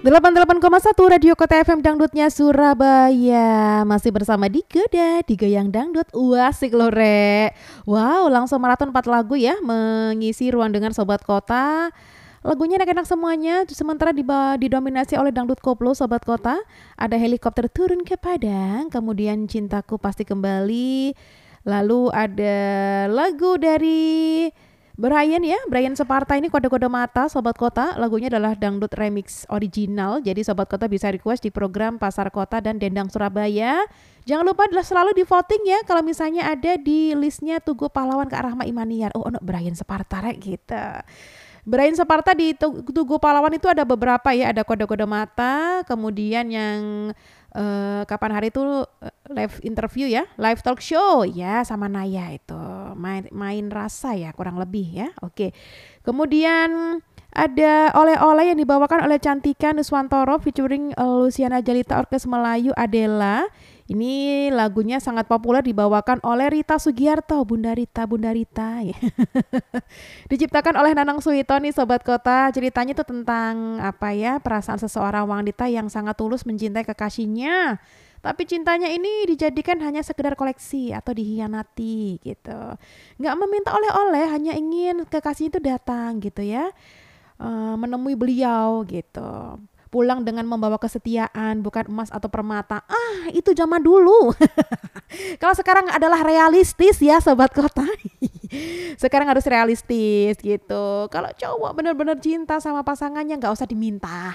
88,1 Radio Kota FM Dangdutnya Surabaya. Masih bersama Digoda, Digoyang Dangdut. Wah, asik loh, Re. Wow, langsung maraton 4 lagu ya, mengisi ruang dengar Sobat Kota. Lagunya enak-enak semuanya, sementara didominasi oleh dangdut koplo Sobat Kota. Ada Helikopter Turun ke Padang, kemudian Cintaku Pasti Kembali. Lalu ada lagu dari Brian Separta, ini Kode-Kode Mata Sobat Kota. Lagunya adalah dangdut remix original. Jadi Sobat Kota bisa request di program Pasar Kota dan Dendang Surabaya. Jangan lupa selalu di voting ya. Kalau misalnya ada di listnya Tugu Pahlawan Kak Rahma Imaniar. Oh, Brian Separta rek gitu. Brian Separta di Tugu Pahlawan itu ada beberapa ya. Ada Kode-Kode Mata. Kemudian yang kapan hari itu live interview ya, live talk show ya sama Naya itu main rasa ya kurang lebih ya. Oke. Kemudian ada oleh-oleh yang dibawakan oleh Cantika Nuswantoro featuring Luciana Jalita Orkes Melayu Adela. Ini lagunya sangat populer dibawakan oleh Rita Sugiarto, Bunda Rita ya. Diciptakan oleh Nanang Suwito nih Sobat Kota. Ceritanya itu tentang apa ya, perasaan seseorang wanita yang sangat tulus mencintai kekasihnya. Tapi cintanya ini dijadikan hanya sekedar koleksi atau dihianati gitu. Nggak meminta oleh-oleh, hanya ingin kekasih itu datang gitu ya. Menemui beliau gitu. Pulang dengan membawa kesetiaan, bukan emas atau permata. Itu zaman dulu. Kalau sekarang adalah realistis ya Sobat Kota. Sekarang harus realistis gitu. Kalau cowok benar-benar cinta sama pasangannya nggak usah diminta.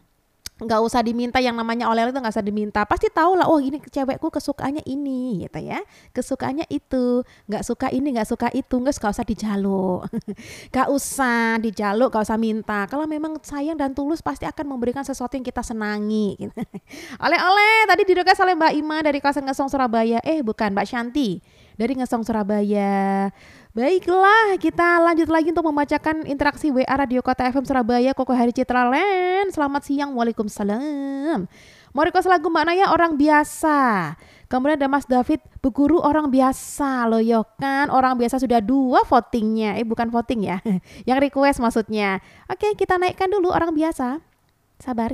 Nggak usah diminta, yang namanya oleh-oleh itu nggak usah diminta. Pasti tahu lah, oh ini cewekku kesukaannya ini gitu ya, kesukaannya itu, nggak suka ini, nggak suka itu, nggak usah dijaluk. Nggak usah dijaluk, nggak usah minta. Kalau memang sayang dan tulus pasti akan memberikan sesuatu yang kita senangi gitu. Oleh-oleh tadi direquest oleh Mbak Ima dari kawasan Ngesong Surabaya. Bukan, Mbak Shanti dari Ngesong Surabaya. Baiklah, kita lanjut lagi untuk membacakan interaksi WA Radio Kota FM Surabaya. Koko Hari Citralen, selamat siang, waalaikumsalam. Mau request lagu Mbak Naya Orang Biasa. Kemudian ada Mas David, Bu Guru Orang Biasa. Loh yo kan, Orang Biasa sudah 2 votingnya. Bukan voting ya, yang request maksudnya. Oke, kita naikkan dulu Orang Biasa. Sabar.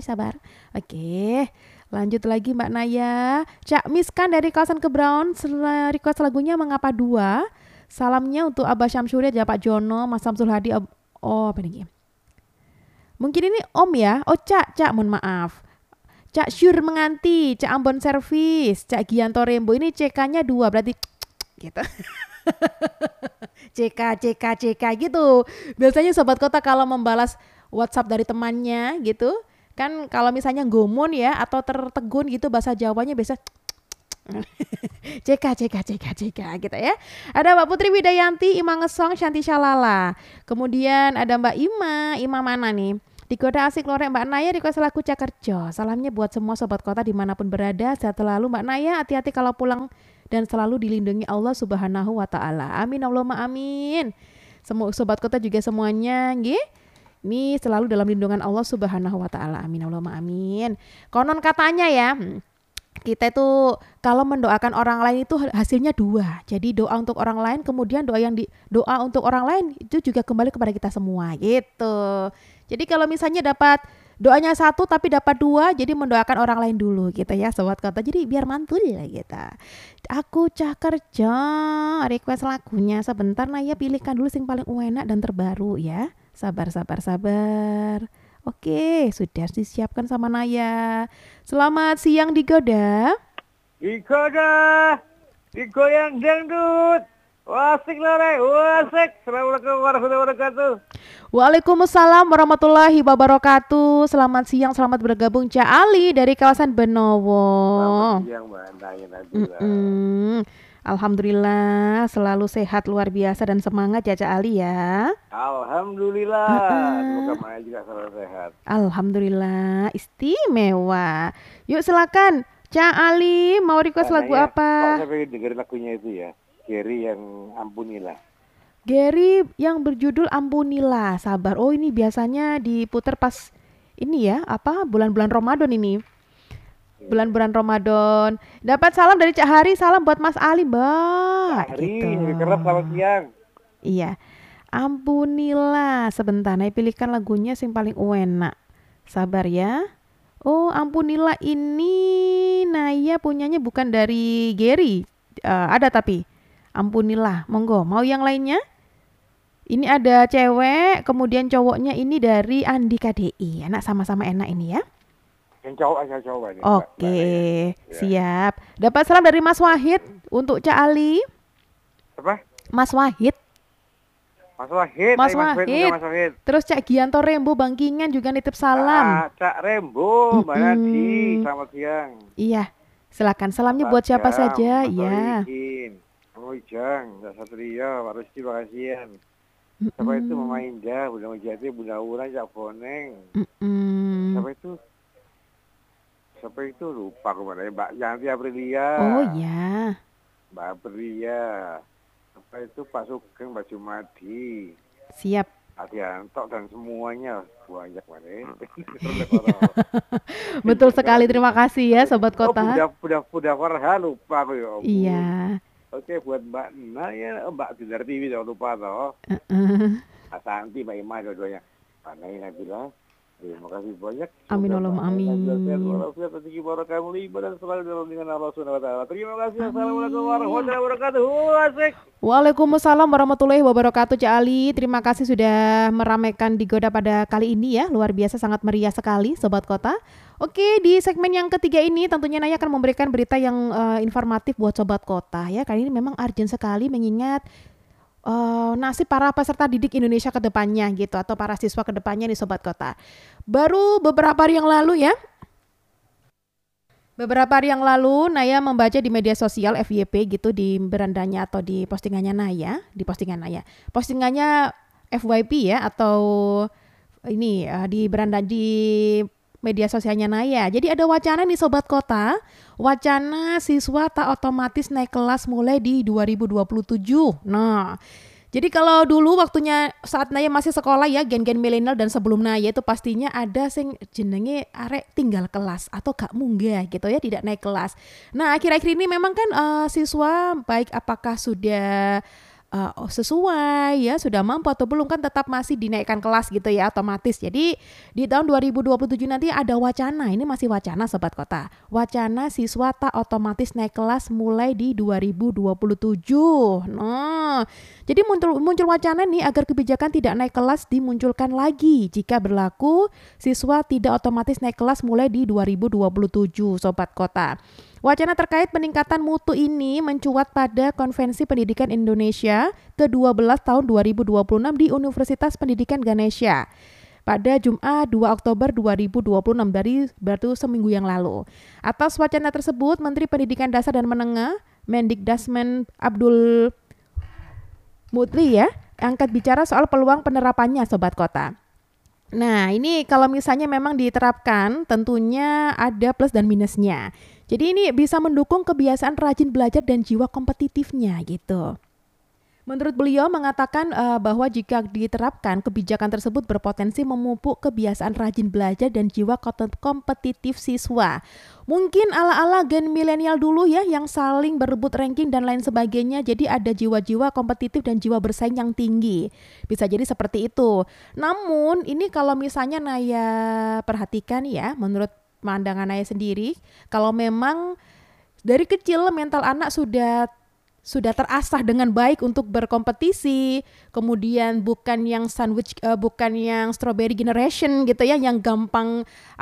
Oke, lanjut lagi Mbak Naya. Cak Miskan dari kawasan Kebraun, request lagunya Mengapa 2. Salamnya untuk Abah Syamsuri, Pak Jono, Mas Samsul Hadi. Apa ini? Mungkin ini Om ya. Cak, mohon maaf. Cak Syur Menganti, Cak Ambon Service, Cak Gianto Rembo. Ini CK-nya 2 berarti gitu. CK gitu. Biasanya Sobat Kota kalau membalas WhatsApp dari temannya gitu, kan kalau misalnya gomun ya atau tertegun gitu, bahasa Jawanya biasa CK gitu ya. Ada Mbak Putri Widayanti, Ima Ngesong, Shanti Shalala. Kemudian ada Mbak Ima mana nih? Digoda asik lorek Mbak Naya di kuasa lagu Cakerjo. Salamnya buat semua Sobat Kota dimanapun berada. Sehat selalu Mbak Naya, hati-hati kalau pulang dan selalu dilindungi Allah Subhanahu wa Ta'ala. Amin Allahumma amin. Semua Sobat Kota juga semuanya nggih, ini selalu dalam lindungan Allah Subhanahu wa Ta'ala. Amin Allahumma amin. Konon katanya ya, kita itu kalau mendoakan orang lain itu hasilnya 2. Jadi doa untuk orang lain, kemudian doa untuk orang lain itu juga kembali kepada kita semua gitu. Jadi kalau misalnya dapat doanya 1 tapi dapat 2, jadi mendoakan orang lain dulu gitu ya Sobat Kota. Jadi biar mantul ya gitu. Aku Cakerja, request lagunya sebentar Naya, pilihkan dulu sing paling enak dan terbaru ya. Sabar. Oke, sudah disiapkan sama Naya. Selamat siang Digoda. Digoyang dangdut. Wasik lare, wasik. Assalamualaikum warahmatullahi wabarakatuh. Waalaikumsalam warahmatullahi wabarakatuh. Selamat siang, selamat bergabung Cak Ali dari kawasan Benowo. Selamat siang Mbak Naya. Alhamdulillah selalu sehat luar biasa dan semangat ya Cak Ali ya. Alhamdulillah. Semoga Maya juga selalu sehat. Alhamdulillah, istimewa. Yuk silakan Cak Ali, mau request lagu apa? Saya pengen dengerin lagunya itu ya, Gary yang Ampunilah. Gary yang berjudul Ampunilah. Sabar. Oh ini biasanya diputar pas ini ya, bulan-bulan Ramadan ini. Bulan-bulan Ramadan. Dapat salam dari Cak Hari, salam buat Mas Ali, Mbak. Hari, kerap selamat siang. Iya. Ampunilah. Sebentar, Naya pilihkan lagunya yang paling enak. Sabar ya. Oh, ampunilah ini Naya punyanya bukan dari Gary. Ada tapi. Ampunilah, monggo. Mau yang lainnya? Ini ada cewek, kemudian cowoknya ini dari Andi KDI. Enak sama-sama enak ini ya. Yang cowok aja cowok ini, Mbak Oke, Naya. Ya. siap. Dapat salam dari Mas Wahid untuk Cak Ali. Apa? Mas Wahid, Mas Wahid, Mas Mas Wahid, Wahid. Mas Wahid. Terus Cak Gianto Rembo Bangkingan juga nitip salam. Cak Rembo, Mbak Nadi, Mm-mm. selamat siang. Iya, silakan. Salamnya Selamat buat siapa siang, saja? Mas Ya. Solihin, Kang Ujang, Mbak Satrio, Pak Rusdi, Pak Kasian. Siapa itu Mama Mm-mm. Indah, Bunda Mujati, Bunda Uran, Cak Boneng. Mm-mm. Siapa itu? Siapa itu? Lupa kemana ya. Mbak Yanti Aprilia, Oh ya, Mbak Aprilia. Apa itu Pak Sugeng, Mbak Jumadi, siap. Adianto dan semuanya banyak mana. Betul sekali. Terima kasih ya, Sobat Oh, Kota. Bunda Farha lupa aku ya ampun. Iya. Oke, buat Mbak Naya, Mbak Dinar TV jangan lupa toh. Heeh. Mbak Santi, Mbak Ima dua-duanya. Mbak Naya Nabila, terima kasih banyak. Amin Semoga Mbak Allahumma Naya Nabila sehat amin. walafiat, rezeki barokah mulia dan selalu dalam lindungan Allah Subhanahu wa taala. Terima kasih. Assalamualaikum warahmatullahi wabarakatuh. Asik. Waalaikumsalam warahmatullahi wabarakatuh Cak Ali. Terima kasih sudah meramaikan Digoda pada kali ini ya. Luar biasa, sangat meriah sekali Sobat Kota. Oke, di segmen yang ketiga ini tentunya Naya akan memberikan berita yang informatif buat Sobat Kota ya. Kali ini memang urgent sekali mengingat nasib para peserta didik Indonesia ke depannya gitu, atau para siswa ke depannya nih Sobat Kota. Baru beberapa hari yang lalu ya, beberapa hari yang lalu Naya membaca di media sosial FYP gitu, di berandanya atau di postingannya Naya, di postingan Naya. Postingannya FYP ya, atau ini di beranda di media sosialnya Naya. Jadi ada wacana nih Sobat Kota, wacana siswa tak otomatis naik kelas mulai di 2027. Nah, jadi kalau dulu waktunya saat Naya masih sekolah ya, gen-gen milenial dan sebelum Naya itu pastinya ada sing jenenge arek tinggal kelas atau gak munggah gitu ya, tidak naik kelas. Nah, akhir-akhir ini memang kan siswa baik apakah sudah sesuai ya, sudah mampu atau belum, kan tetap masih dinaikkan kelas gitu ya otomatis. Jadi di tahun 2027 nanti ada wacana, ini masih wacana Sobat Kota. Wacana siswa tak otomatis naik kelas mulai di 2027. Nah, jadi muncul wacana nih agar kebijakan tidak naik kelas dimunculkan lagi jika berlaku siswa tidak otomatis naik kelas mulai di 2027 Sobat Kota. Wacana terkait peningkatan mutu ini mencuat pada Konvensi Pendidikan Indonesia ke-12 tahun 2026 di Universitas Pendidikan Ganesha pada Jumat 2 Oktober 2026, dari baru seminggu yang lalu. Atas wacana tersebut, Menteri Pendidikan Dasar dan Menengah Mendikdasmen Abdul Mutli ya angkat bicara soal peluang penerapannya Sobat Kota. Nah, ini kalau misalnya memang diterapkan tentunya ada plus dan minusnya. Jadi ini bisa mendukung kebiasaan rajin belajar dan jiwa kompetitifnya gitu. Menurut beliau mengatakan bahwa jika diterapkan, kebijakan tersebut berpotensi memupuk kebiasaan rajin belajar dan jiwa kompetitif siswa. Mungkin ala-ala gen milenial dulu ya, yang saling berebut ranking dan lain sebagainya. Jadi ada jiwa-jiwa kompetitif dan jiwa bersaing yang tinggi. Bisa jadi seperti itu. Namun ini kalau misalnya Naya perhatikan ya, menurut pandangan Naya sendiri, kalau memang dari kecil mental anak sudah terasah dengan baik untuk berkompetisi, kemudian bukan yang sandwich, bukan yang strawberry generation gitu ya, yang gampang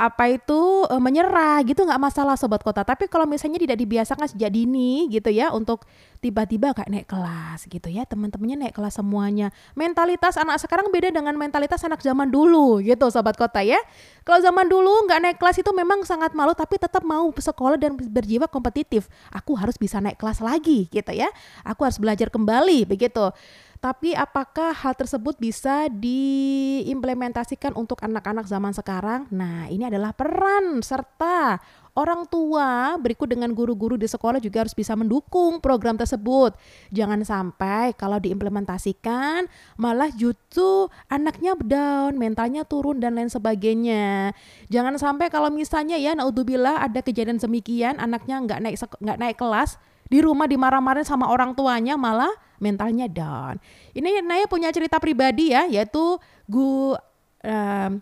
menyerah gitu, nggak masalah Sobat Kota. Tapi kalau misalnya tidak dibiasakan sejak dini gitu ya, untuk tiba-tiba kayak naik kelas gitu ya, teman-temannya naik kelas semuanya. Mentalitas anak sekarang beda dengan mentalitas anak zaman dulu gitu Sobat Kota ya. Kalau zaman dulu nggak naik kelas itu memang sangat malu, tapi tetap mau sekolah dan berjiwa kompetitif. Aku harus bisa naik kelas lagi gitu ya. Aku harus belajar kembali begitu. Tapi apakah hal tersebut bisa diimplementasikan untuk anak-anak zaman sekarang? Nah, ini adalah peran serta orang tua berikut dengan guru-guru di sekolah juga harus bisa mendukung program tersebut. Jangan sampai kalau diimplementasikan malah justru anaknya down, mentalnya turun dan lain sebagainya. Jangan sampai kalau misalnya ya naudzubillah ada kejadian demikian, anaknya nggak naik kelas, di rumah dimarah-marahin sama orang tuanya malah mentalnya down. Ini Naya punya cerita pribadi ya, yaitu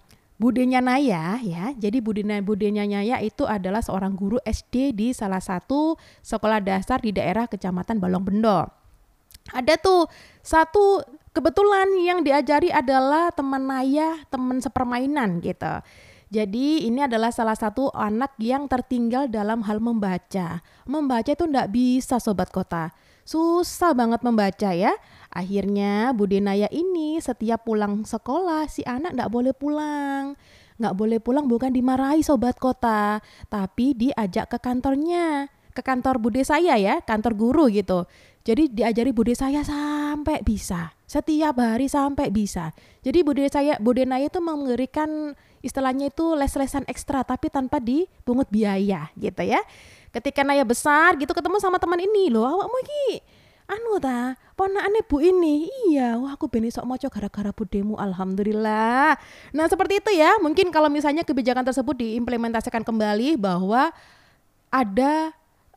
Budenya Naya ya. Jadi budenya Naya itu adalah seorang guru SD di salah satu sekolah dasar di daerah Kecamatan Balongbendo. Ada tuh satu kebetulan yang diajari adalah teman Naya, teman sepermainan gitu. Jadi ini adalah salah satu anak yang tertinggal dalam hal membaca. Membaca itu enggak bisa Sobat Kota. Susah banget membaca ya. Akhirnya Bude Naya ini setiap pulang sekolah si anak nggak boleh pulang. Nggak boleh pulang bukan dimarahi Sobat Kota, tapi diajak ke kantornya. Ke kantor bude saya ya, kantor guru gitu. Jadi diajari bude saya sampai bisa. Setiap hari sampai bisa. Jadi Bude Naya itu memberikan istilahnya itu les-lesan ekstra tapi tanpa dipungut biaya gitu ya. Ketika Naya besar gitu ketemu sama teman ini loh, awakmu iki anu ta, ponakane Bu ini. Iya, wah aku ben iso maca gara-gara budemu, alhamdulillah. Nah, seperti itu ya. Mungkin kalau misalnya kebijakan tersebut diimplementasikan kembali bahwa ada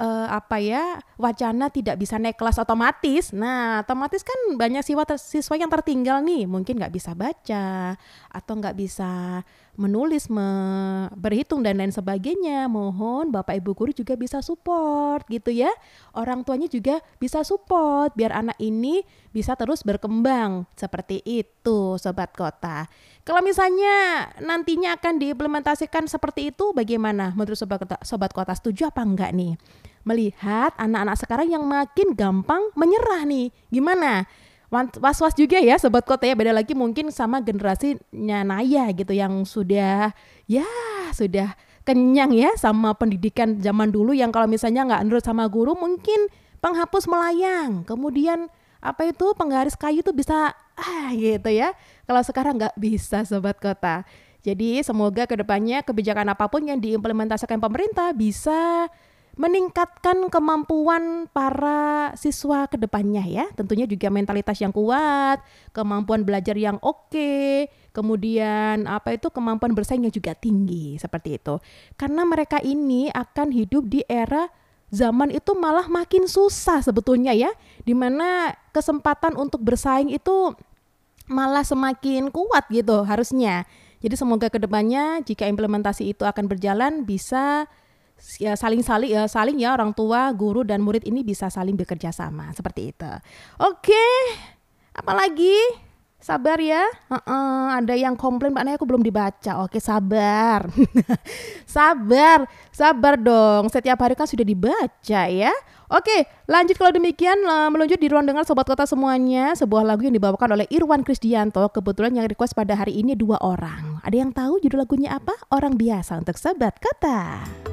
wacana tidak bisa naik kelas otomatis. Nah, otomatis kan banyak siswa yang tertinggal nih, mungkin nggak bisa baca atau nggak bisa menulis, berhitung dan lain sebagainya. Mohon Bapak Ibu guru juga bisa support gitu ya. Orang tuanya juga bisa support biar anak ini bisa terus berkembang. Seperti itu Sobat Kota. Kalau misalnya nantinya akan diimplementasikan seperti itu, bagaimana menurut Sobat Kota? Setuju apa enggak nih? Melihat anak-anak sekarang yang makin gampang menyerah nih. Gimana? Was-was juga ya Sobat Kota ya. Beda lagi mungkin sama generasinya Naya gitu yang sudah kenyang ya sama pendidikan zaman dulu yang kalau misalnya nggak nurut sama guru mungkin penghapus melayang. Kemudian penggaris kayu tuh bisa gitu ya. Kalau sekarang nggak bisa Sobat Kota. Jadi semoga kedepannya kebijakan apapun yang diimplementasikan pemerintah bisa meningkatkan kemampuan para siswa kedepannya ya. Tentunya juga mentalitas yang kuat, kemampuan belajar yang oke, kemudian kemampuan bersaing yang juga tinggi seperti itu. Karena mereka ini akan hidup di era zaman itu malah makin susah sebetulnya ya, dimana kesempatan untuk bersaing itu malah semakin kuat gitu harusnya. Jadi semoga kedepannya jika implementasi itu akan berjalan bisa ya saling ya orang tua, guru dan murid ini bisa saling bekerja sama seperti itu. Oke, apalagi? Sabar ya. Ada yang komplain Mbak Naya aku belum dibaca. Oke, sabar. sabar dong. Setiap hari kan sudah dibaca ya. Oke, lanjut kalau demikian meluncur di ruang dengar Sobat Kota semuanya. Sebuah lagu yang dibawakan oleh Irwan Krisdianto. Kebetulan yang request pada hari ini 2 orang. Ada yang tahu judul lagunya apa? Orang Biasa untuk Sobat Kota.